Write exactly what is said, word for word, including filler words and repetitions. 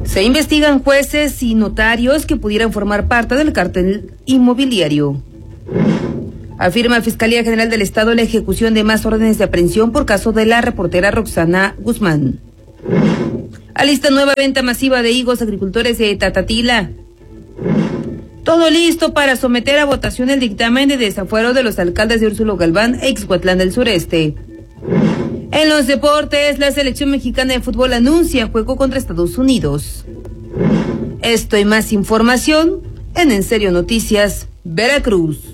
Se investigan jueces y notarios que pudieran formar parte del cártel inmobiliario. Afirma Fiscalía General del Estado la ejecución de más órdenes de aprehensión por caso de la reportera Roxana Guzmán. Alista nueva venta masiva de higos agricultores de Tatatila. Todo listo para someter a votación el dictamen de desafuero de los alcaldes de Úrsulo Galván e Ixhuatlán del Sureste. En los deportes, la selección mexicana de fútbol anuncia juego contra Estados Unidos. Esto y más información en En Serio Noticias, Veracruz.